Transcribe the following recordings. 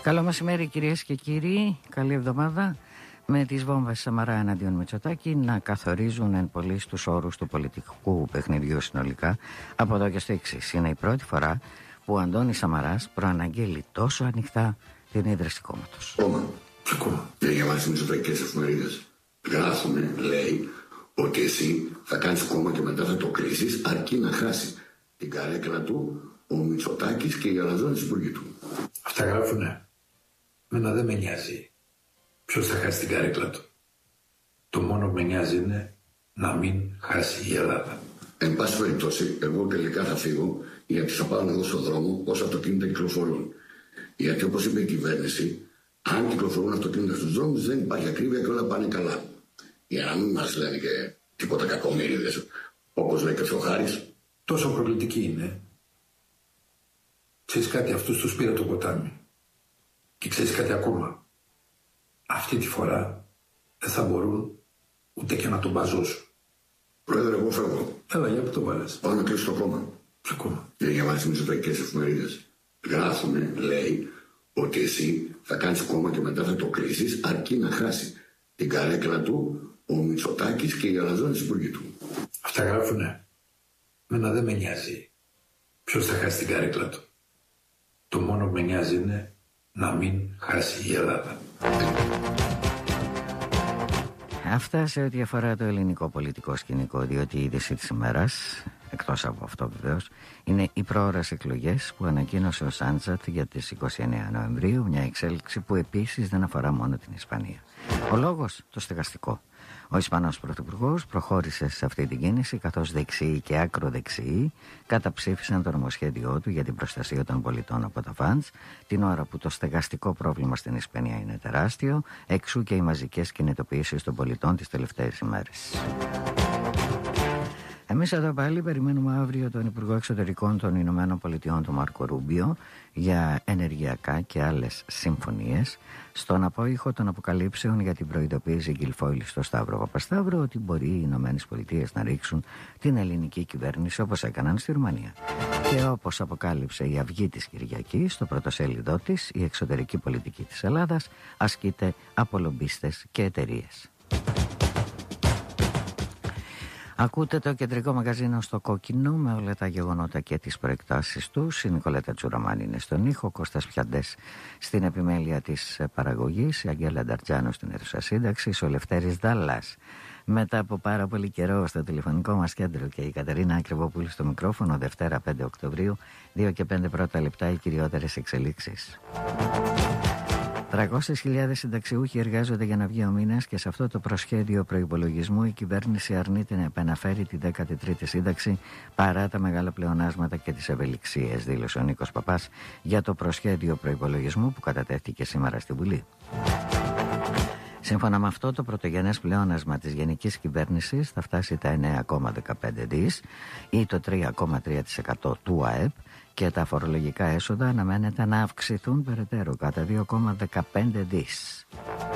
Καλό μεσημέρι κυρίες και κύριοι, καλή εβδομάδα. Με τις βόμβες Σαμαρά εναντίον Μητσοτάκη να καθορίζουν εν πολλοίς τους όρους του πολιτικού παιχνιδιού συνολικά από εδώ και στο εξής. Είναι η πρώτη φορά που ο Αντώνης Σαμαράς προαναγγέλει τόσο ανοιχτά την ίδρυση κόμματος. Κόμμα. Ποιο κόμμα? Δεν διαβάζει μητσοτακικές εφημερίδες. Γράφουνε, λέει, ότι εσύ θα κάνεις κόμμα και μετά θα το κλείσεις αρκεί να χάσει την καρέκλα του ο Μητσοτάκης και οι αλαζόνες υπουργοί του. Αυτά γράφουνε. Μένα δεν με νοιάζει ποιος θα χάσει την καρέκλα του. Το μόνο που με νοιάζει είναι να μην χάσει η Ελλάδα. Εν πάση περιπτώσει, εγώ τελικά θα φύγω γιατί θα πάω να δω στον δρόμο πόσα αυτοκίνητα κυκλοφορούν. Γιατί όπως είπε η κυβέρνηση, αν κυκλοφορούν αυτοκίνητα στους δρόμους δεν υπάρχει ακρίβεια και όλα πάνε καλά. Για να μην μας λένε και τίποτα κακομοίριδες, όπως λέει και ο Θεοχάρης. Τόσο προκλητική είναι. Ξέρεις κάτι, αυτούς τους πήρε το ποτάμι. Και ξέρεις κάτι ακόμα. Αυτή τη φορά δεν θα μπορούν ούτε και να τον μπαζώσουν. Πρόεδρε, εγώ φεύγω. Έλα, για που το βάλες? Πάω να κλείσω το κόμμα. Ποιο κόμμα? Δεν διαβάζει μητσοτακικές εφημερίδες. Γράφουνε, λέει, ότι εσύ θα κάνεις κόμμα και μετά θα το κλείσεις αρκεί να χάσει την καρέκλα του ο Μητσοτάκης και οι αλαζόνες υπουργοί του. Αυτά γράφουνε. Μένα δεν με νοιάζει ποιος θα χάσει την καρέκλα του. Το μόνο που με νοιάζει είναι να μην χάσει η Ελλάδα. Αυτά σε ό,τι αφορά το ελληνικό πολιτικό σκηνικό, διότι η είδηση της ημέρας, εκτός από αυτό βεβαίως, είναι οι πρόορες εκλογές που ανακοίνωσε ο Σάντζατ για τις 29 Νοεμβρίου, μια εξέλιξη που επίσης δεν αφορά μόνο την Ισπανία. Ο λόγος, το στεγαστικό. Ο Ισπανός Πρωθυπουργός προχώρησε σε αυτή την κίνηση, καθώς δεξιοί και ακροδεξιοί καταψήφισαν το νομοσχέδιό του για την προστασία των πολιτών από τα φαντς, την ώρα που το στεγαστικό πρόβλημα στην Ισπανία είναι τεράστιο, εξού και οι μαζικές κινητοποιήσεις των πολιτών τις τελευταίες ημέρες. Εμείς εδώ πάλι περιμένουμε αύριο τον Υπουργό Εξωτερικών των Ηνωμένων Πολιτειών, τον Μάρκο Ρούμπιο, για ενεργειακά και άλλες συμφωνίες, στον απόϊχο των αποκαλύψεων για την προειδοποίηση Γκιλφόιλ στο Σταύρο Παπασταύρο ότι μπορεί οι Ηνωμένες Πολιτείες να ρίξουν την ελληνική κυβέρνηση όπως έκαναν στη Ρουμανία. Και όπως αποκάλυψε η Αυγή της Κυριακής, στο πρωτοσέλιδό της, η εξωτερική πολιτική της Ελλάδας ασκείται από λομπίστες και εταιρείες. Ακούτε το κεντρικό μαγαζίνο στο κόκκινο με όλα τα γεγονότα και τις προεκτάσεις τους. Η Νικολέτα Τσουραμάνη είναι στον ήχο, Κώστας Πιαντές στην επιμέλεια της παραγωγής, η Αγγέλα Νταρτζάνο στην αίθουσα σύνταξης, ο Λευτέρης Δάλλας μετά από πάρα πολύ καιρό στο τηλεφωνικό μας κέντρο και η Κατερίνα Ακριβοπούλου στο μικρόφωνο. Δευτέρα 5 Οκτωβρίου, 2 και 5 πρώτα λεπτά, οι κυριότερες εξελίξεις. 300.000 συνταξιούχοι εργάζονται για να βγει ο μήνας και σε αυτό το προσχέδιο προϋπολογισμού η κυβέρνηση αρνείται να επαναφέρει τη 13η σύνταξη παρά τα μεγάλα πλεονάσματα και τις ευελιξίες, δήλωσε ο Νίκος Παπάς για το προσχέδιο προϋπολογισμού που κατατέθηκε σήμερα στη Βουλή. Σύμφωνα με αυτό, το πρωτογενές πλεόνασμα της γενικής κυβέρνησης θα φτάσει τα 9,15 δις ή το 3,3% του ΑΕΠ και τα φορολογικά έσοδα αναμένεται να αυξηθούν περαιτέρω κατά 2,15 δις.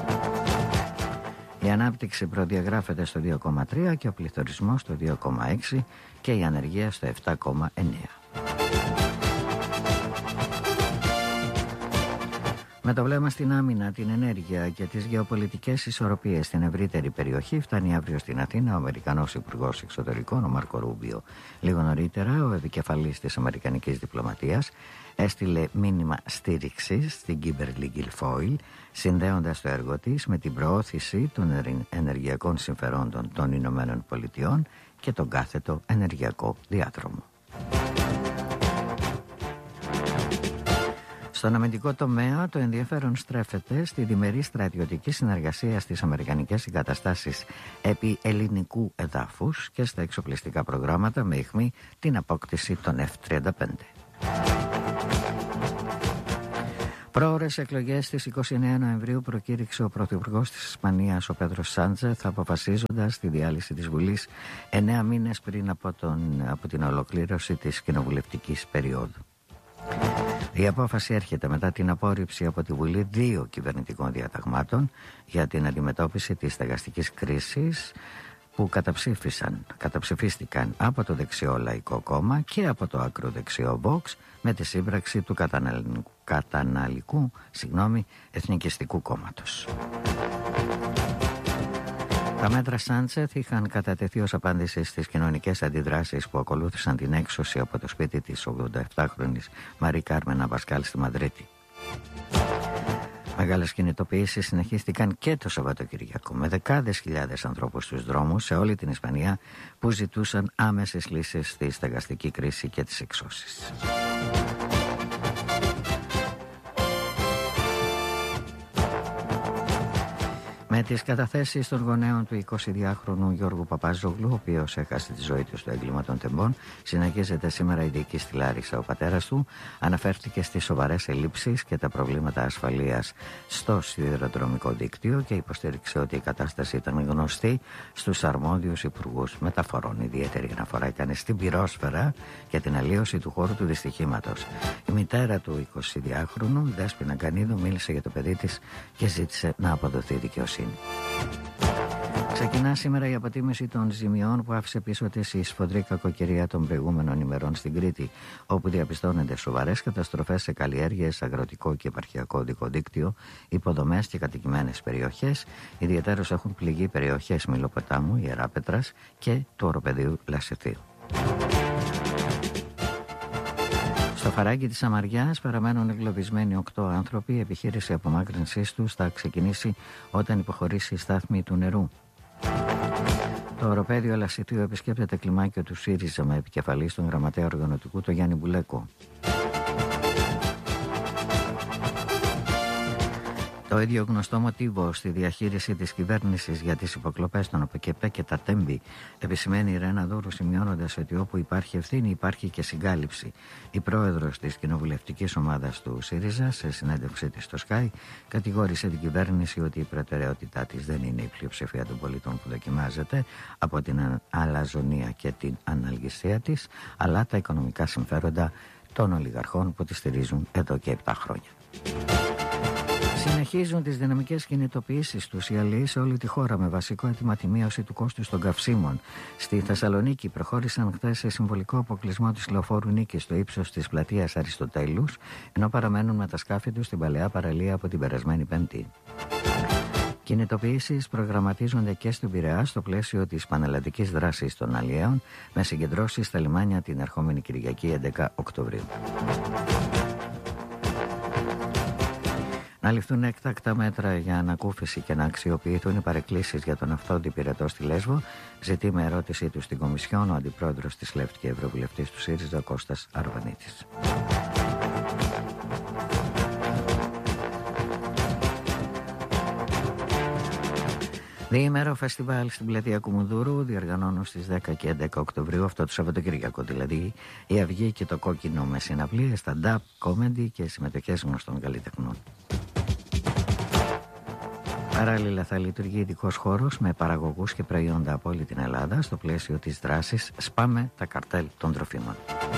Η ανάπτυξη προδιαγράφεται στο 2,3 και ο πληθωρισμός στο 2,6 και η ανεργία στο 7,9. Με το βλέμμα στην άμυνα, την ενέργεια και τις γεωπολιτικές ισορροπίες στην ευρύτερη περιοχή, φτάνει αύριο στην Αθήνα ο Αμερικανός Υπουργός Εξωτερικών, ο Μάρκο Ρούμπιο. Λίγο νωρίτερα, ο επικεφαλής της Αμερικανικής διπλωματίας έστειλε μήνυμα στήριξης στην Kimberly Guilfoyle, συνδέοντας το έργο της με την προώθηση των ενεργειακών συμφερόντων των Ηνωμένων Πολιτειών και τον κάθετο ενεργειακό διάδρομο. Στον αμυντικό τομέα, το ενδιαφέρον στρέφεται στη διμερή στρατιωτική συνεργασία στις αμερικανικές εγκαταστάσεις επί ελληνικού εδάφους και στα εξοπλιστικά προγράμματα με αιχμή την απόκτηση των F-35. Πρόορες εκλογές στις 29 Νοεμβρίου προκήρυξε ο Πρωθυπουργός της Ισπανίας, ο Πέδρος Σάντζεθ, αποφασίζοντας τη διάλυση της Βουλής 9 μήνες πριν από την ολοκλήρωση της κοινοβουλευτικής περίοδου. Η απόφαση έρχεται μετά την απόρριψη από τη Βουλή 2 κυβερνητικών διαταγμάτων για την αντιμετώπιση της στεγαστικής κρίσης που καταψηφίστηκαν από το δεξιό Λαϊκό Κόμμα και από το ακροδεξιό Vox με τη σύμπραξη του καταναλικού Εθνικιστικού Κόμματος. Τα μέτρα Σάντσεθ είχαν κατατεθεί ως απάντηση στις κοινωνικές αντιδράσεις που ακολούθησαν την έξωση από το σπίτι της 87χρονης Μαρή Κάρμεν Αμπασκάλ στη Μαδρίτη. Μεγάλες κινητοποιήσεις συνεχίστηκαν και το Σαββατοκυριακό με δεκάδες χιλιάδες ανθρώπους στους δρόμους σε όλη την Ισπανία που ζητούσαν άμεσες λύσεις στη στεγαστική κρίση και τις εξώσεις. Με τις καταθέσεις των γονέων του 22χρονου Γιώργου Παπαζόγλου, ο οποίος έχασε τη ζωή του στο έγκλημα των τεμπών, συνεχίζεται σήμερα η δίκη στη Λάρισα. Ο πατέρας του αναφέρθηκε στις σοβαρές ελλείψεις και τα προβλήματα ασφαλείας στο σιδηροδρομικό δίκτυο και υποστήριξε ότι η κατάσταση ήταν γνωστή στους αρμόδιους υπουργούς μεταφορών. Ιδιαίτερη αναφορά έκανε στην πυρόσφαιρα και την αλλίωση του χώρου του δυστυχήματος. Η μητέρα του 22χρονου, Δέσποινα Γκανίδου, μίλησε για το παιδί της και ζήτησε να αποδοθεί δικαιοσύνη. Ξεκινά σήμερα η αποτίμηση των ζημιών που άφησε πίσω της η σφοδρή κακοκαιρία των προηγούμενων ημερών στην Κρήτη, όπου διαπιστώνονται σοβαρές καταστροφές σε καλλιέργειες, αγροτικό και επαρχιακό οδικό δίκτυο, υποδομές και κατοικημένες περιοχές. Ιδιαιτέρως έχουν πληγεί περιοχές Μηλοποτάμου, Ιεράπετρας και του οροπεδίου Λασιθίου. Στο φαράγγι της Αμαριάς παραμένουν εγκλωβισμένοι 8 άνθρωποι. Η επιχείρηση απομάκρυνσής τους θα ξεκινήσει όταν υποχωρήσει η στάθμη του νερού. Το οροπέδιο Λασιθίου επισκέπτεται κλιμάκιο του ΣΥΡΙΖΑ με επικεφαλή στον γραμματέα οργανωτικού το Γιάννη Μπουλέκο. Το ίδιο γνωστό μοτίβο στη διαχείριση της κυβέρνησης για τις υποκλοπές των ΟΠΕΚΕΠΕ και τα Τέμπη επισημαίνει η Ρένα Δούρου, σημειώνοντας ότι όπου υπάρχει ευθύνη υπάρχει και συγκάλυψη. Η πρόεδρος της κοινοβουλευτικής ομάδας του ΣΥΡΙΖΑ, σε συνέντευξή της στο ΣΚΑΙ, κατηγόρησε την κυβέρνηση ότι η προτεραιότητά της δεν είναι η πλειοψηφία των πολιτών που δοκιμάζεται από την αλαζονία και την αναλγησία της, αλλά τα οικονομικά συμφέροντα των ολιγαρχών που τη στηρίζουν εδώ και 7 χρόνια. Συνεχίζουν τις δυναμικές κινητοποιήσεις τους οι αλληλείς σε όλη τη χώρα με βασικό αίτημα τη μείωση του κόστους των καυσίμων. Στη Θεσσαλονίκη προχώρησαν χθες σε συμβολικό αποκλεισμό της λεωφόρου Νίκης στο ύψος της πλατείας Αριστοτέλους, ενώ παραμένουν με τα σκάφη τους στην παλαιά παραλία από την περασμένη Πέμπτη. Κινητοποιήσεις προγραμματίζονται και στην Πειραιά στο πλαίσιο της πανελλαδικής δράσης των αλλιέων με συγκεντρώσεις στα λιμάνια την ερχόμενη Κυριακή 11 Οκτωβρίου. Να ληφθούν έκτακτα μέτρα για ανακούφιση και να αξιοποιηθούν οι παρεκκλήσεις για τον αυτόντι πυρετό στη Λέσβο, ζητεί με ερώτησή του στην Κομισιόν ο αντιπρόεδρος της ΛΕΦΤ και ευρωβουλευτής του ΣΥΡΙΖΑ Κώστας Αρβανίτης. Διήμερο φεστιβάλ στην πλατεία Κουμουνδούρου διοργανώνουν στις 10 και 11 Οκτωβρίου, αυτό το Σαββατοκύριακο δηλαδή, η Αυγή και το Κόκκινο με συναυλίες, stand-up, comedy και συμμετοχές γνωστών καλλιτεχνών. Παράλληλα θα λειτουργεί ειδικός χώρος με παραγωγούς και προϊόντα από όλη την Ελλάδα στο πλαίσιο της δράσης «Σπάμε τα καρτέλ των τροφίμων».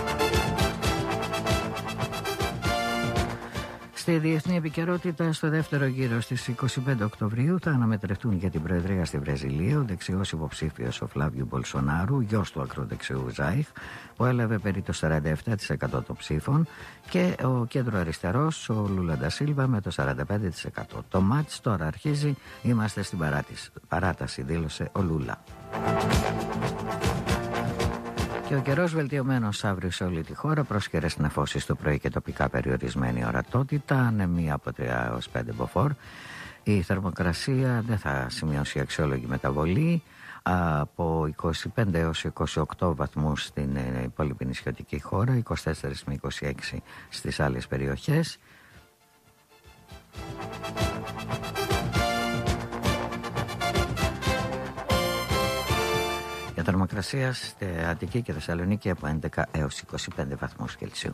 Στη διεθνή επικαιρότητα, στο δεύτερο γύρο στις 25 Οκτωβρίου θα αναμετρηθούν για την Προεδρία στη Βραζιλία ο δεξιός υποψήφιος ο Φλάβιο Μπολσονάρου, γιος του ακροδεξιού Ζάιχ, που έλαβε περί το 47% των ψήφων, και ο κέντρο αριστερός ο Λούλα ντα Σίλβα με το 45%. Το μάτς τώρα αρχίζει, είμαστε στην παράταση, δήλωσε ο Λούλα. Και ο καιρός βελτιωμένος αύριο σε όλη τη χώρα, πρόσκαιρες νεφώσεις το πρωί και τοπικά περιορισμένη ορατότητα, ανεμία από 3 έως 5 μποφόρ. Η θερμοκρασία δεν θα σημειώσει αξιόλογη μεταβολή, από 25 έως 28 βαθμούς στην υπόλοιπη νησιωτική χώρα, 24 με 26 στις άλλες περιοχές. Η θερμοκρασία στη Αττική και Θεσσαλονίκη από 11 έως 25 βαθμούς Κελσίου.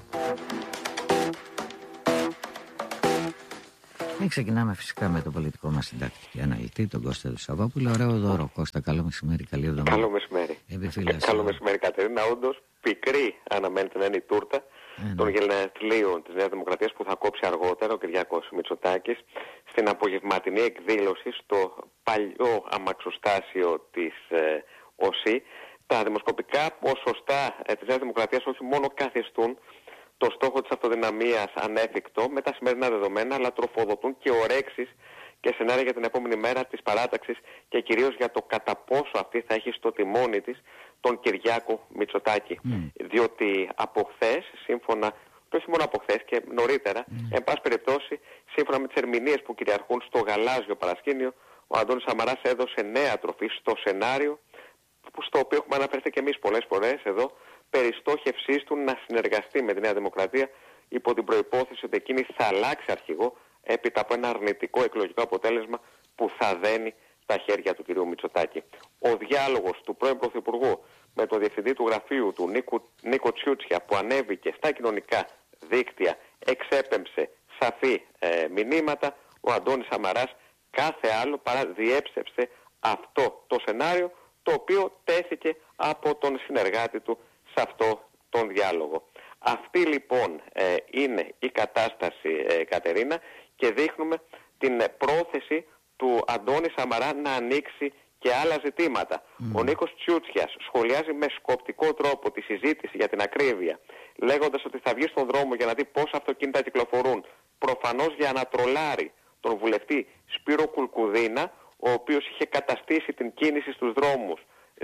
Και ξεκινάμε φυσικά με τον πολιτικό μας συντάκτη και αναλυτή, τον Κώστα του Σαββόπουλο. Ωραίο δώρο, Κώστα. Καλό μεσημέρι, καλή εβδομάδα. Καλό μεσημέρι. Καλό μεσημέρι, Κατερίνα. Όντως, πικρή αναμένεται να είναι η τούρτα των γενεθλίων της Νέας Δημοκρατίας που θα κόψει αργότερα ο Κυριάκος Μητσοτάκης στην απογευματινή εκδήλωση στο παλιό αμαξοστάσιο της ΟΣΥ. Τα δημοσκοπικά ποσοστά της Νέας Δημοκρατίας όχι μόνο καθιστούν το στόχο της αυτοδυναμίας ανέφικτο με τα σημερινά δεδομένα, αλλά τροφοδοτούν και ορέξεις και σενάρια για την επόμενη μέρα της παράταξης και κυρίως για το κατά πόσο αυτή θα έχει στο τιμόνι της τον Κυριάκο Μητσοτάκη. Διότι από χθες, σύμφωνα, και όχι μόνο από χθες και νωρίτερα, εν πάση περιπτώσει, σύμφωνα με τις ερμηνείες που κυριαρχούν στο γαλάζιο παρασκήνιο, ο Αντώνης Σαμαράς έδωσε νέα τροφή στο σενάριο, στο οποίο έχουμε αναφερθεί και εμείς πολλές φορές εδώ, περί στόχευσής του να συνεργαστεί με τη Νέα Δημοκρατία υπό την προϋπόθεση ότι εκείνη θα αλλάξει αρχηγό έπειτα από ένα αρνητικό εκλογικό αποτέλεσμα που θα δένει τα χέρια του κ. Μητσοτάκη. Ο διάλογος του πρώην Πρωθυπουργού με τον διευθυντή του γραφείου του Νίκο Τσιούτσια που ανέβηκε στα κοινωνικά δίκτυα εξέπεμψε σαφή μηνύματα. Ο Αντώνης Σαμαράς κάθε άλλο παρά διέψευσε αυτό το σενάριο το οποίο τέθηκε από τον συνεργάτη του σε αυτό τον διάλογο. Αυτή λοιπόν είναι η κατάσταση, Κατερίνα, και δείχνουμε την πρόθεση του Αντώνη Σαμαρά να ανοίξει και άλλα ζητήματα. Ο Νίκος Τσιούτσιας σχολιάζει με σκοπτικό τρόπο τη συζήτηση για την ακρίβεια, λέγοντας ότι θα βγει στον δρόμο για να δει πόσα αυτοκίνητα κυκλοφορούν, προφανώς για να τρολάρει τον βουλευτή Σπύρο Κουλκουδίνα, ο οποίος είχε καταστήσει την κίνηση στους δρόμους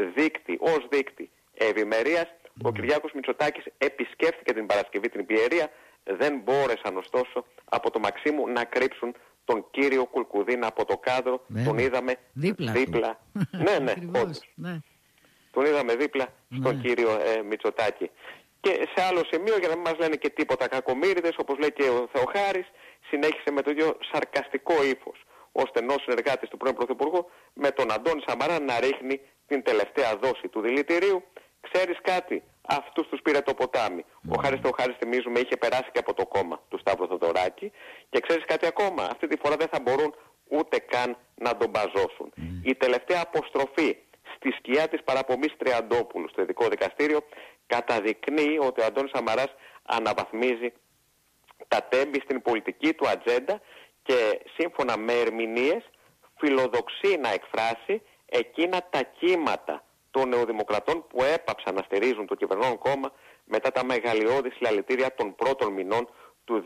ως δείκτη ευημερίας. Ο Κυριάκος Μητσοτάκης επισκέφθηκε την Παρασκευή την Πιερία, δεν μπόρεσαν ωστόσο από το Μαξίμου να κρύψουν τον κύριο Κουλκουδίνα από το κάδρο. Τον είδαμε δίπλα. Ναι, όντως. Τον είδαμε δίπλα στον κύριο Μητσοτάκη. Και σε άλλο σημείο, για να μην μας λένε και τίποτα κακομοίριδες, όπως λέει και ο Θεοχάρης, συνέχισε με το ίδιο σαρκαστικό ύφος ο στενός συνεργάτης του πρώην Πρωθυπουργού με τον Αντώνη Σαμαρά να ρίχνει την τελευταία δόση του δηλητηρίου. Ξέρεις κάτι, αυτούς τους πήρε το ποτάμι. Ο Χάρης Θεοχάρης, θυμίζουμε, είχε περάσει και από το κόμμα του Σταύρου Θοδωράκη. Και ξέρεις κάτι ακόμα, αυτή τη φορά δεν θα μπορούν ούτε καν να τον μπαζώσουν. Η τελευταία αποστροφή στη σκιά της παραπομής Τριαντόπουλου στο Ειδικό Δικαστήριο καταδεικνύει ότι ο Αντώνης Σαμαράς αναβαθμίζει τα τέμπη στην πολιτική του ατζέντα και σύμφωνα με ερμηνείες φιλοδοξεί να εκφράσει εκείνα τα κύματα των νεοδημοκρατών που έπαψαν να στηρίζουν το κυβερνών κόμμα μετά τα μεγαλειώδη συλλαλητήρια των πρώτων μηνών του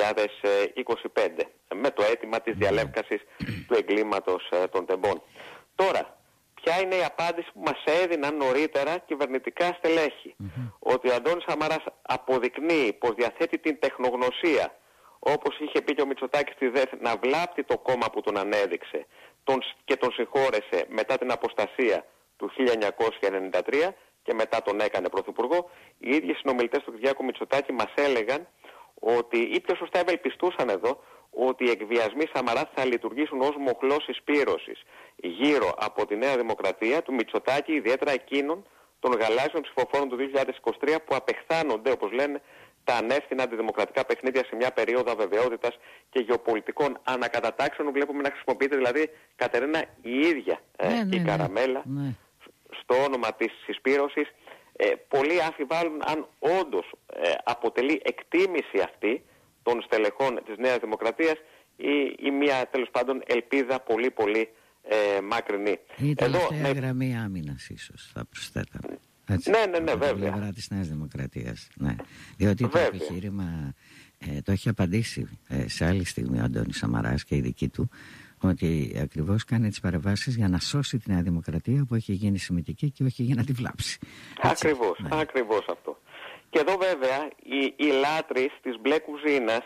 2025 με το αίτημα της διαλεύκασης του εγκλήματος των τεμπών. Τώρα, ποια είναι η απάντηση που μας έδιναν νωρίτερα κυβερνητικά στελέχη? Ότι ο Αντώνης Σαμαράς αποδεικνύει πως διαθέτει την τεχνογνωσία, όπως είχε πει και ο Μητσοτάκης στη ΔΕΘ, να βλάπτει το κόμμα που τον ανέδειξε και τον συγχώρεσε μετά την αποστασία του 1993 και μετά τον έκανε πρωθυπουργό. Οι ίδιοι συνομιλητές του Κυριάκου Μητσοτάκη μας έλεγαν ότι, ή πιο σωστά ευελπιστούσαν εδώ, ότι οι εκβιασμοί Σαμαρά θα λειτουργήσουν ως μοχλός συσπήρωσης γύρω από τη Νέα Δημοκρατία του Μητσοτάκη, ιδιαίτερα εκείνων των γαλάζιων ψηφοφόρων του 2023 που απεχθάνονται, όπως λένε, τα ανεύθυνα αντιδημοκρατικά παιχνίδια σε μια περίοδο αβεβαιότητας και γεωπολιτικών ανακατατάξεων. Βλέπουμε να χρησιμοποιείται δηλαδή, Κατερίνα, η ίδια η καραμέλα στο όνομα της συσπήρωσης. Πολλοί αμφιβάλλουν αν όντως αποτελεί εκτίμηση αυτή των στελεχών της Νέας Δημοκρατίας ή μια τέλος πάντων ελπίδα πολύ πολύ μακρινή. Η τελευταία γραμμή άμυνας ίσως θα προσθέταμε. Έτσι, ναι, βέβαια. Την πλευρά της Νέας Δημοκρατίας. Ναι. Διότι το επιχείρημα το έχει απαντήσει σε άλλη στιγμή ο Αντώνης Σαμαράς και η δική του, ότι ακριβώς κάνει τις παρεμβάσεις για να σώσει τη Νέα Δημοκρατία που έχει γίνει σημαντική και όχι για να τη βλάψει. Ακριβώς αυτό. Και εδώ βέβαια οι λάτρεις της μπλε κουζίνας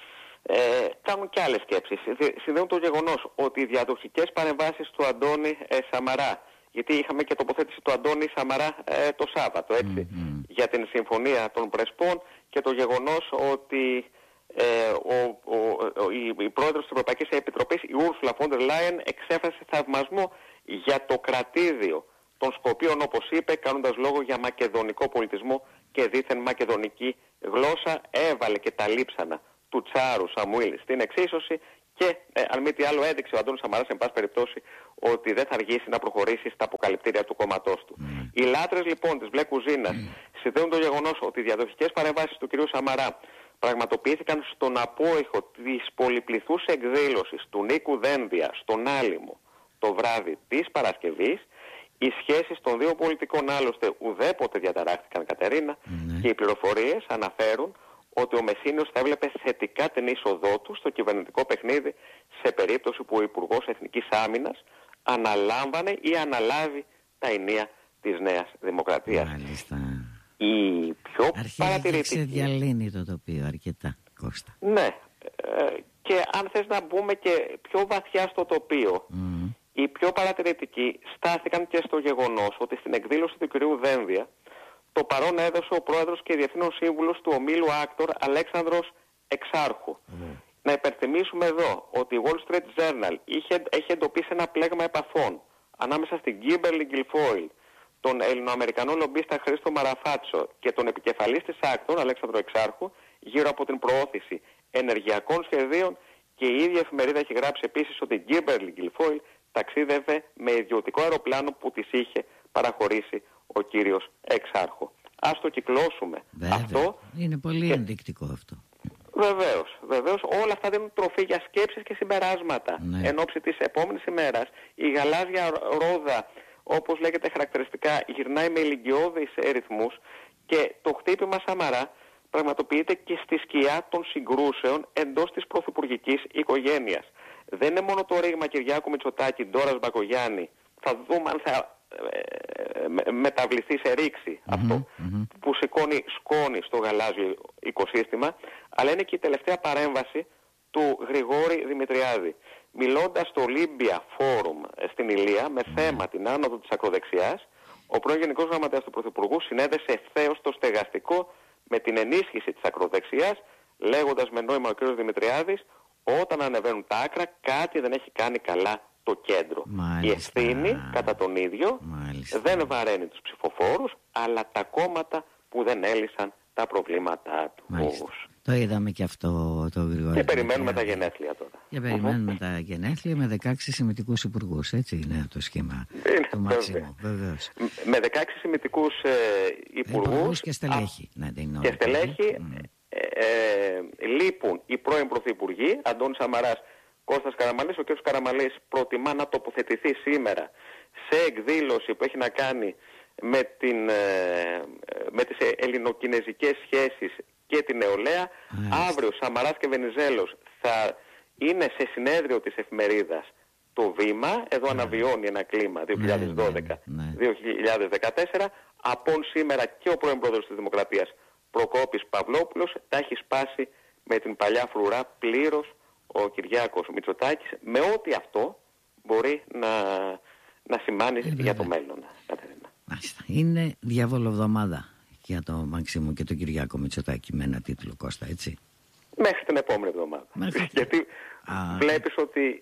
κάνουν και άλλες σκέψεις. Συνδέουν το γεγονός ότι οι διαδοχικές παρεμβάσεις του Αντώνη Σαμαρά, γιατί είχαμε και τοποθέτηση του Αντώνη Σαμαρά το Σάββατο, έτσι, για την Συμφωνία των Πρεσπών και το γεγονός ότι η πρόεδρος της Ευρωπαϊκής Επιτροπής, η Ursula von der Leyen, εξέφρασε θαυμασμό για το κρατήδιο των Σκοπίων, όπως είπε, κάνοντας λόγο για μακεδονικό πολιτισμό και δήθεν μακεδονική γλώσσα. Έβαλε και τα λείψανα του Τσάρου Σαμουήλ στην εξίσωση και αν μη τι άλλο έδειξε ο Αντώνης Σαμαράς εν πάση περιπτώσει ότι δεν θα αργήσει να προχωρήσει στα αποκαλυπτήρια του κόμματός του. Οι λάτρες λοιπόν της μπλε κουζίνας συνδέουν το γεγονός ότι οι διαδοχικές παρεμβάσεις του κ. Σαμαρά πραγματοποιήθηκαν στον απόϊχο της πολυπληθούς εκδήλωσης του Νίκου Δένδια στον Άλυμο το βράδυ της Παρασκευής. Οι σχέσεις των δύο πολιτικών άλλωστε ουδέποτε διαταράχθηκαν, Κατερίνα, και οι πληροφορίες αναφέρουν ότι ο Μεσίνιος θα έβλεπε θετικά την είσοδό του στο κυβερνητικό παιχνίδι σε περίπτωση που ο Υπουργός Εθνικής Άμυνας αναλάμβανε ή αναλάβει τα ενία της Νέας Δημοκρατίας. Μάλιστα. Η πιο παρατηρητική... ξεδιαλύνει το τοπίο αρκετά, Κώστα. Ναι. Και αν θες να μπούμε και πιο βαθιά στο τοπίο, οι πιο παρατηρητικοί στάθηκαν και στο γεγονός ότι στην εκδήλωση του κυρίου Δένδια το παρόν έδωσε ο πρόεδρος και διευθύνων σύμβουλος του ομίλου Άκτορ Αλέξανδρος Εξάρχου. Να υπενθυμίσουμε εδώ ότι η Wall Street Journal έχει εντοπίσει ένα πλέγμα επαφών ανάμεσα στην Kimberly Guilfoyle, τον Ελληνοαμερικανό λομπίστα Χρήστο Μαραφάτσο και τον επικεφαλής της Άκτορ Αλέξανδρο Εξάρχου γύρω από την προώθηση ενεργειακών σχεδίων, και η ίδια εφημερίδα έχει γράψει επίσης ότι η Kimberly Guilfoyle ταξίδευε με ιδιωτικό αεροπλάνο που της είχε παραχωρήσει ο κύριος Εξάρχο. Ας το κυκλώσουμε. Βέβαια. Αυτό είναι πολύ ενδεικτικό αυτό. Βεβαίως, όλα αυτά δίνουν τροφή για σκέψεις και συμπεράσματα. Ναι. Εν ώψη της επόμενης ημέρας η γαλάζια ρόδα, όπως λέγεται χαρακτηριστικά, γυρνάει με ηλικιώδεις ρυθμούς και το χτύπημα Σαμαρά πραγματοποιείται και στη σκιά των συγκρούσεων εντός της πρωθυπουργικής οικογένειας. Δεν είναι μόνο το ρήγμα Κυριάκου Μητσοτάκη, Ντόρας Μπακογιάννη. Θα δούμε αν θα μεταβληθεί σε ρήξη αυτό που σηκώνει σκόνη στο γαλάζιο οικοσύστημα, αλλά είναι και η τελευταία παρέμβαση του Γρηγόρη Δημητριάδη. Μιλώντας στο Olympia Forum στην Ηλία με θέμα την άνοδο της ακροδεξιάς, ο πρώην Γενικός Γραμματέας του Πρωθυπουργού συνέδεσε ευθέως το στεγαστικό με την ενίσχυση της ακροδεξιάς, λέγοντας με νόημα ο κ. Δημητριάδης, όταν ανεβαίνουν τα άκρα κάτι δεν έχει κάνει καλά το κέντρο. Μάλιστα. Η ευθύνη κατά τον ίδιο δεν βαραίνει τους ψηφοφόρους, αλλά τα κόμματα που δεν έλυσαν τα προβλήματά τους. Το είδαμε και αυτό το Γρηγόρη. Και περιμένουμε τα γενέθλια τώρα. Και περιμένουμε τα γενέθλια με 16 συμμετικούς υπουργούς. Έτσι είναι το σχήμα του Μαξίμου. Βεβαίως. Με 16 συμμετικούς υπουργούς και στελέχη. Και στελέχη λείπουν οι πρώην πρωθυπουργοί, Αντώνης Σαμαράς, Κώστας Καραμανλής. Ο κ. Καραμανλής προτιμά να τοποθετηθεί σήμερα σε εκδήλωση που έχει να κάνει με τις ελληνοκινεζικές σχέσεις και την νεολαία. Αύριο Σαμαράς και Βενιζέλος θα είναι σε συνέδριο της εφημερίδας Το Βήμα. Εδώ αναβιώνει ένα κλίμα 2012-2014. Από σήμερα και ο πρώην πρόεδρος της Δημοκρατίας Προκόπης Παυλόπουλος τα έχει σπάσει με την παλιά φρουρά πλήρως ο Κυριάκος Μητσοτάκης, με ό,τι αυτό μπορεί να σημάνει για το μέλλον. Μάλιστα. Είναι διαβολοβδομάδα για το Μαξίμου και τον Κυριάκο Μητσοτάκη με ένα τίτλο, Κώστα, έτσι. Μέχρι την επόμενη εβδομάδα. Γιατί βλέπεις ότι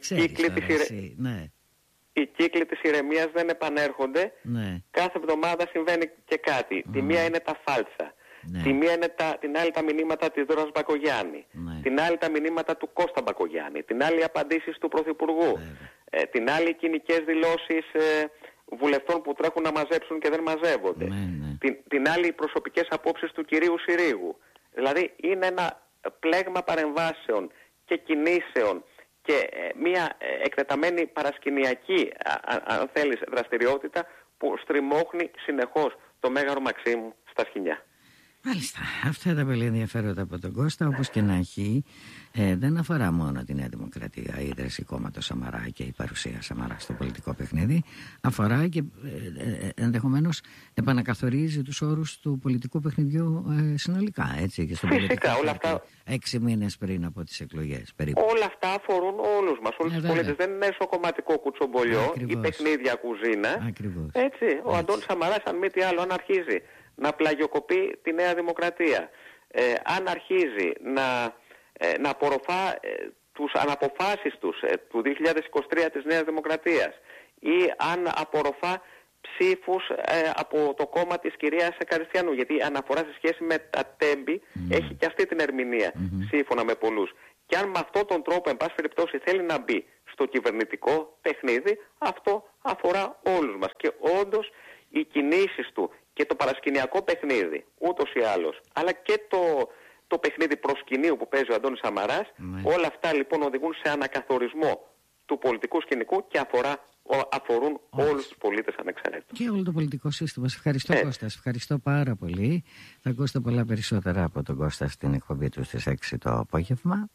οι κύκλοι της ηρεμίας δεν επανέρχονται. Ναι. Κάθε εβδομάδα συμβαίνει και κάτι. Τη μία είναι τα φάλτσα. Ναι. Την άλλη τα μηνύματα της Δώρας Μπακογιάννη. Ναι. Την άλλη τα μηνύματα του Κώστα Μπακογιάννη. Την άλλη απαντήσεις του Πρωθυπουργού. Την άλλη οι κοινικές δηλώσεις βουλευτών που τρέχουν να μαζέψουν και δεν μαζεύονται. Την άλλη οι προσωπικές απόψεις του κυρίου Συρίγου. Δηλαδή είναι ένα πλέγμα παρεμβάσεων και κινήσεων και μια εκτεταμένη παρασκηνιακή, αν θέλεις, δραστηριότητα που στριμώχνει συνεχώς το Μέγαρο Μαξίμου στα σκοινιά. Μάλιστα. Αυτά τα πολύ ενδιαφέροντα από τον Κώστα, όπως και να έχει, δεν αφορά μόνο τη Νέα Δημοκρατία, η ίδρυση κόμματος Σαμαρά και η παρουσία Σαμαρά στο πολιτικό παιχνίδι, αφορά και ενδεχομένως επανακαθορίζει τους όρους του πολιτικού παιχνιδιού συνολικά, έτσι, και στο πολιτικό όλα αυτά 6 μήνες πριν από τις εκλογές περίπου. Όλα αυτά αφορούν όλους μας, όλους τους πολίτες. Δεν είναι σοκομματικό κουτσομπολιό ή παιχνίδια κουζίνα. Έτσι, ο Αντώνης Σαμαράς, αν μη τι άλλο, αν αρχίζει να πλαγιοκοπεί τη Νέα Δημοκρατία, αν αρχίζει να απορροφά τους αναποφάσεις του 2023 της Νέας Δημοκρατίας, ή αν απορροφά ψήφους από το κόμμα της κυρίας Καριστιανού, γιατί αναφορά σε σχέση με τα τέμπη έχει και αυτή την ερμηνεία σύμφωνα με πολλούς. Και αν με αυτόν τον τρόπο, εν πάση περιπτώσει, θέλει να μπει στο κυβερνητικό παιχνίδι, αυτό αφορά όλους μας. Και όντως οι κινήσεις του και το παρασκηνιακό παιχνίδι, ούτως ή άλλως, αλλά και το παιχνίδι προσκυνείου που παίζει ο Αντώνης Σαμαράς, όλα αυτά λοιπόν οδηγούν σε ανακαθορισμό του πολιτικού σκηνικού και αφορούν όλους τους πολίτες ανεξαρτήτως. Και όλο το πολιτικό σύστημα. Σε ευχαριστώ, Κώστα. Σε ευχαριστώ πάρα πολύ. Θα ακούσετε πολλά περισσότερα από τον Κώστα στην εκπομπή του στις 6 το απόγευμα.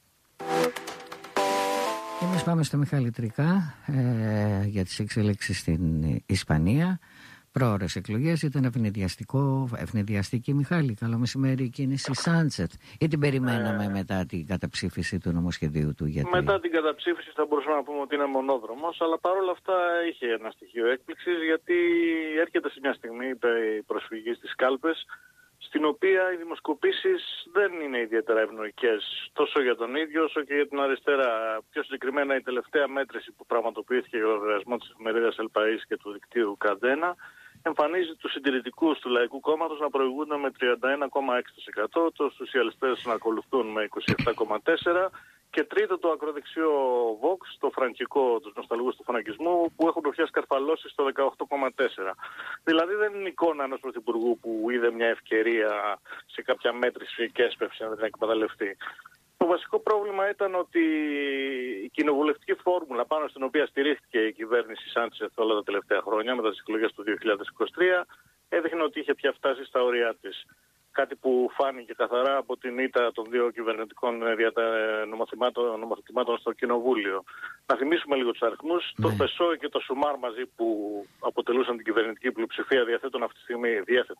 Εμείς πάμε στο Μιχάλη Τρικά για τις εξελίξεις στην Ισπανία. Πρόωρες εκλογές, ήταν ευνηδιαστική. Μιχάλη, καλό μεσημέρι, η κίνηση Σάντσεθ, ή την περιμέναμε μετά την καταψήφιση του νομοσχεδίου του? Γιατί... Μετά την καταψήφιση θα μπορούσαμε να πούμε ότι είναι μονόδρομος, αλλά παρόλα αυτά είχε ένα στοιχείο έκπληξης, γιατί έρχεται σε μια στιγμή η προσφυγή στις κάλπες, στην οποία οι δημοσκοπήσεις δεν είναι ιδιαίτερα ευνοϊκές τόσο για τον ίδιο όσο και για την αριστερά. Πιο συγκεκριμένα η τελευταία μέτρηση που πραγματοποιήθηκε για λογαριασμό της εφημερίδας El País και του δικτύου Cadena εμφανίζει τους συντηρητικούς του Λαϊκού Κόμματος να προηγούνται με 31,6%, τους σοσιαλιστές να ακολουθούν με 27,4%, και τρίτο το ακροδεξιό Vox, το φραγκικό, τους νοσταλγούς του φραγκισμού, που έχουν πια σκαρφαλώσει στο 18,4%. Δηλαδή δεν είναι εικόνα ενός πρωθυπουργού που είδε μια ευκαιρία σε κάποια μέτρηση και έσπευσε να την εκμεταλλευτεί. Το βασικό πρόβλημα ήταν ότι η κοινοβουλευτική φόρμουλα πάνω στην οποία στηρίχθηκε η κυβέρνηση Σάντσεθ όλα τα τελευταία χρόνια, μετά τις εκλογές του 2023, έδειχνε ότι είχε πια φτάσει στα ωριά της. Κάτι που φάνηκε καθαρά από την ήττα των δύο κυβερνητικών νομοθετημάτων στο Κοινοβούλιο. Να θυμίσουμε λίγο τους αριθμούς. Ναι. Το ΠΕΣΟΕ και το ΣΟΥΜΑΡ μαζί που αποτελούσαν την κυβερνητική πλειοψηφία διαθέτουν αυτή τη στιγμή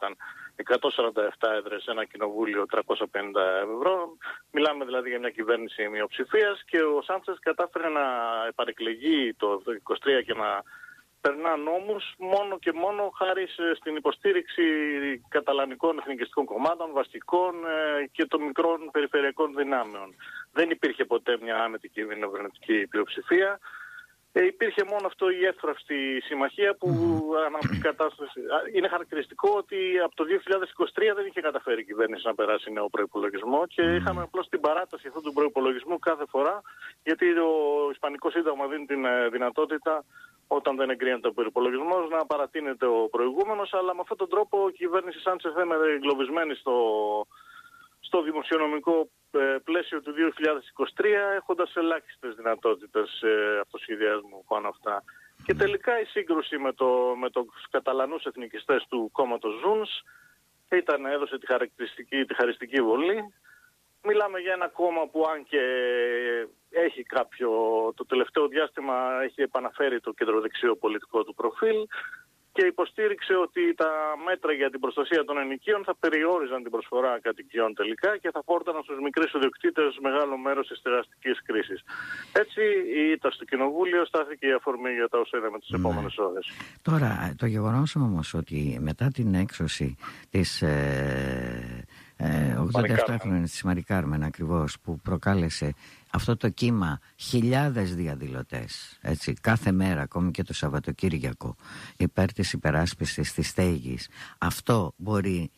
147 έδρες σε ένα κοινοβούλιο 350 ευρώ. Μιλάμε δηλαδή για μια κυβέρνηση μειοψηφίας, και ο Σάντσεθ κατάφερε να επανεκλεγεί το 2023 και να περνά νόμους μόνο και μόνο χάρη στην υποστήριξη καταλανικών εθνικιστικών κομμάτων, βαστικών και των μικρών περιφερειακών δυνάμεων. Δεν υπήρχε ποτέ μια άμετη κυβερνητική πλειοψηφία. Υπήρχε μόνο αυτό η εύθραυστη συμμαχία που είναι χαρακτηριστικό ότι από το 2023 δεν είχε καταφέρει η κυβέρνηση να περάσει νέο προϋπολογισμό, και είχαμε απλώς την παράταση αυτού του προϋπολογισμού κάθε φορά, γιατί το Ισπανικό Σύνταγμα δίνει την δυνατότητα, όταν δεν εγκρίνεται ο προϋπολογισμός, να παρατείνεται ο προηγούμενος, αλλά με αυτόν τον τρόπο η κυβέρνηση Σάντσεθ έμενε εγκλωβισμένη στο δημοσιονομικό πλαίσιο του 2023, έχοντας ελάχιστες δυνατότητες αυτοσχεδιασμού πάνω αυτά. Και τελικά η σύγκρουση με τους Καταλανούς εθνικιστές του κόμματος Junts έδωσε τη χαριστική βολή. Μιλάμε για ένα κόμμα που, αν και έχει το τελευταίο διάστημα έχει επαναφέρει το κεντροδεξιό πολιτικό του προφίλ, και υποστήριξε ότι τα μέτρα για την προστασία των ενοικίων θα περιόριζαν την προσφορά κατοικιών τελικά και θα φόρταναν στους μικρούς ιδιοκτήτες μεγάλο μέρος της τεραστικής κρίσης. Έτσι η ήττα στο Κοινοβούλιο στάθηκε η αφορμή για τα όσα είδαμε τις επόμενες ώρες. Τώρα, το γεγονός όμως ότι μετά την έξωση της 87χρονης της Μαρή Κάρμεν ακριβώς, που προκάλεσε αυτό το κύμα χιλιάδες διαδηλωτές, έτσι, κάθε μέρα, ακόμη και το Σαββατοκύριακο, υπέρ της υπεράσπισης της στέγης, αυτό μπορεί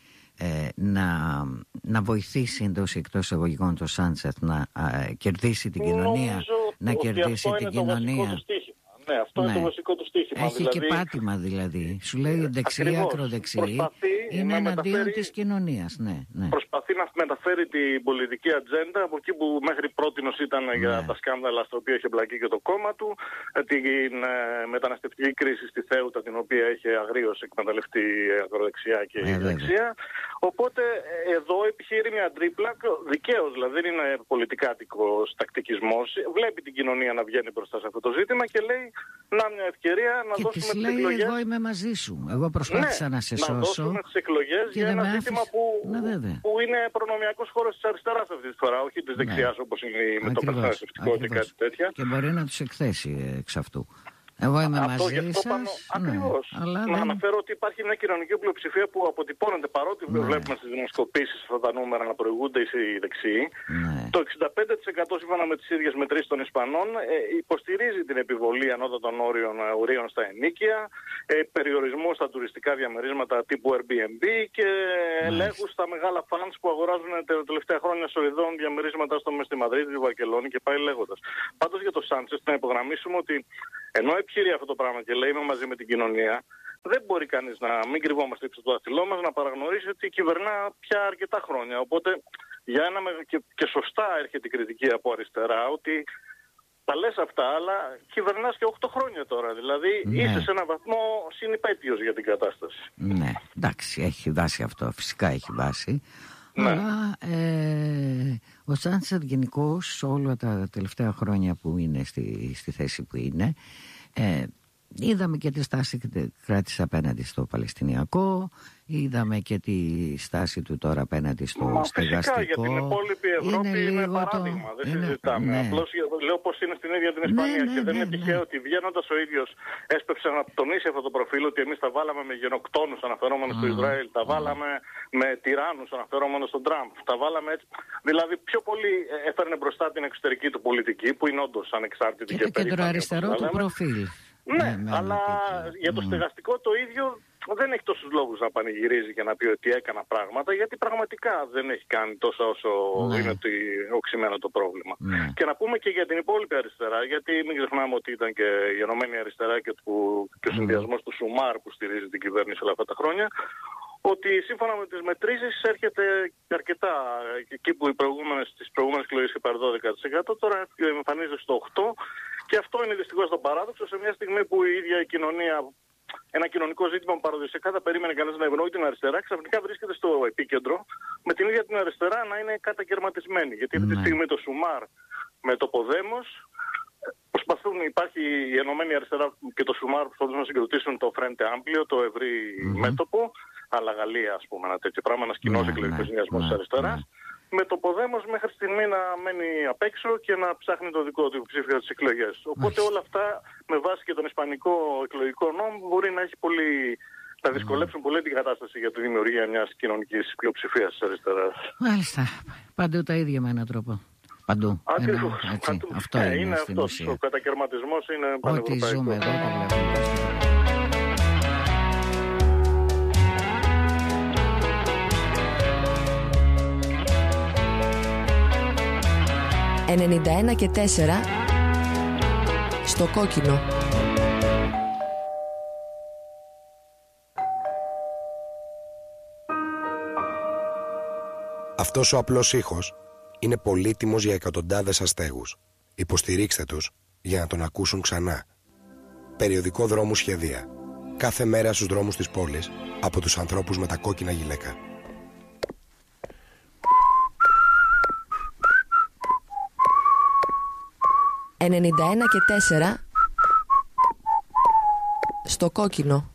να βοηθήσει εντός ή εκτός εισαγωγικών το Σάντσεθ να κερδίσει την κοινωνία, να κερδίσει την κοινωνία. Ναι, αυτό είναι το βασικό του στοίχημα. Έχει δηλαδή, και πάτημα δηλαδή. Σου λέει δεξιά, ακροδεξιή. Είναι εναντίον της κοινωνίας. Ναι. Προσπαθεί να μεταφέρει την πολιτική ατζέντα από εκεί που μέχρι πρότινος ήταν για τα σκάνδαλα στα οποία είχε μπλακεί και το κόμμα του, την μεταναστευτική κρίση στη Θέουτα, την οποία είχε αγρίως εκμεταλλευτεί η ακροδεξιά και η δεξιά. Οπότε εδώ επιχείρει μια τρίπλα, δικαίως δηλαδή, δεν είναι πολιτικάτικος τακτικισμός. Βλέπει την κοινωνία να βγαίνει μπροστά σε αυτό το ζήτημα και λέει, να μια ευκαιρία να και δώσουμε τις λέει, εκλογές. Εγώ είμαι μαζί σου. Εγώ προσπάθησα να σε σώσω. Να δώσουμε τις εκλογές για ένα ζήτημα που είναι προνομιακός χώρος της αριστεράς αυτή τη φορά, όχι της δεξιάς όπως είναι με το μεταναστευτικό και κάτι τέτοια. Και μπορεί να τους εκθέσει εξ αυτού. Εγώ είμαι μαζί σας. Ακριβώς. Να αναφέρω ότι υπάρχει μια κοινωνική πλειοψηφία που αποτυπώνεται, παρότι βλέπουμε στις δημοσκοπήσεις αυτά τα νούμερα να προηγούνται οι δεξιοί. Το 65% σύμφωνα με τις ίδιες μετρήσεις των Ισπανών υποστηρίζει την επιβολή ανώτατων ορίων στα ενίκια, περιορισμού στα τουριστικά διαμερίσματα τύπου Airbnb και ελέγχους στα μεγάλα φανς που αγοράζουν τα τελευταία χρόνια σοριδών διαμερίσματα στη Μαδρίτη, τη Βαρκελόνη και πάει λέγοντας. Πάντως για το Σάντσεθ να υπογραμμίσουμε ότι ενώ επιχειρεί αυτό το πράγμα και λέει είμαι μαζί με την κοινωνία, δεν μπορεί κανείς να μην κρυβόμαστε έξω το δάχτυλό μας, να παραγνωρίσει ότι κυβερνά πια αρκετά χρόνια. Οπότε και σωστά έρχεται η κριτική από αριστερά ότι Τα λες αυτά, αλλά κυβερνάς και 8 χρόνια τώρα. Δηλαδή είσαι σε έναν βαθμό συνυπέτειος για την κατάσταση. Ναι, εντάξει, έχει βάση αυτό. Φυσικά έχει βάση. Ναι. Αλλά ο Σάντσερ γενικώς όλα τα τελευταία χρόνια που είναι στη θέση που είναι, είδαμε και τη στάση που κράτησε απέναντι στο Παλαιστινιακό, είδαμε και τη στάση του τώρα απέναντι στο στεγαστικό. Φυσικά, για την υπόλοιπη Ευρώπη είναι παράδειγμα, δεν συζητάμε. Ναι. Απλώς λέω πως είναι στην ίδια την Ισπανία και δεν είναι τυχαίο ότι βγαίνοντας ο ίδιος έσπευσε να τονίσει αυτό το προφίλ, ότι εμείς τα βάλαμε με γενοκτόνους αναφερόμενους στο Ισραήλ, τα βάλαμε με τυράννους αναφερόμενους στον Τραμπ, τα βάλαμε έτσι. Δηλαδή πιο πολύ έφερνε μπροστά την εξωτερική του πολιτική, που είναι όντως ανεξάρτητη και περήφανη. Και κεντροαριστερό του προφίλ. Ναι, αλλά για το στεγαστικό το ίδιο δεν έχει τόσους λόγους να πανηγυρίζει και να πει ότι έκανα πράγματα, γιατί πραγματικά δεν έχει κάνει τόσο όσο είναι οξυμένο το πρόβλημα. Και να πούμε και για την υπόλοιπη αριστερά, γιατί μην ξεχνάμε ότι ήταν και η Ενωμένη Αριστερά και ο συνδυασμός του Σουμάρ που στηρίζει την κυβέρνηση όλα αυτά τα χρόνια, ότι σύμφωνα με τις μετρήσεις έρχεται αρκετά, εκεί που στις προηγούμενες εκλογές είχε πάρει 12%, τώρα εμφανίζεται στο 8%, και αυτό είναι δυστυχώς το παράδοξο σε μια στιγμή που η ίδια η κοινωνία, ένα κοινωνικό ζήτημα που παραδοσιακά θα περίμενε κανείς να ευνοεί την αριστερά, ξαφνικά βρίσκεται στο επίκεντρο, με την ίδια την αριστερά να είναι κατακαιρματισμένη. Γιατί αυτή τη στιγμή το Σουμάρ με το Ποδέμος προσπαθούν, υπάρχει η Ενωμένη Αριστερά και το Σουμάρ που προσπαθούν να συγκροτήσουν το Frente Amplio, το ευρύ μέτωπο, αλλά Γαλλία, ας πούμε, ένα τέτοιο πράγμα, ένας κοινός εκλογικός συνδυασμός της αριστεράς. Με το Ποδέμος μέχρι στιγμή να μένει απ' έξω και να ψάχνει το δικό του ψήφιο στις εκλογές. Οπότε όλα αυτά, με βάση και τον ισπανικό εκλογικό νόμο, μπορεί να έχει να δυσκολέψουν πολύ την κατάσταση για τη δημιουργία μιας κοινωνικής πλειοψηφίας της αριστεράς. Μάλιστα. Παντού τα ίδια με έναν τρόπο. Παντού. Αυτό είναι στην ουσία. Ο κατακαιρματισμός είναι πανευρωπαϊκό. Ό,τι ζούμε εδώ το βλέπουμε. 91 και 4 στο κόκκινο. Αυτός ο απλός ήχος είναι πολύτιμος για εκατοντάδες αστέγους. Υποστηρίξτε τους για να τον ακούσουν ξανά. Περιοδικό Δρόμου Σχεδία. Κάθε μέρα στους δρόμους της πόλης από τους ανθρώπους με τα κόκκινα γυλαίκα. «91 και 4 στο κόκκινο».